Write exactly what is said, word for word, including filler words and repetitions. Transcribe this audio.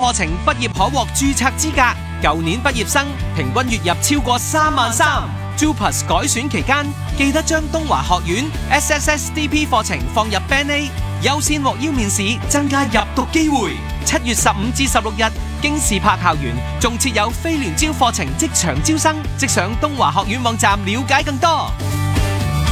課程畢業可獲註冊資格。舊年畢業生平均月入超過三萬三。JUPAS 改選期間，記得將東華學院 S S S D P 課程放入 Band A， 優先獲邀面試，增加入讀機會。七月十五至十六日，京士柏校園仲設有非聯招課程職場招生，即上東華學院網站了解更多。